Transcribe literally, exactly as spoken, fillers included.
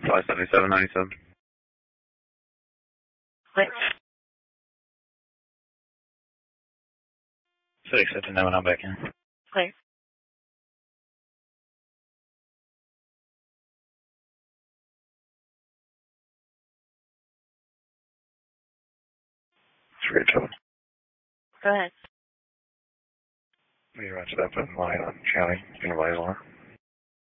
five seventy-seven ninety-seven. Thanks. six, I know when I'm back in. Thanks. Three trouble. Go ahead. We roger that, put line on county, United Law.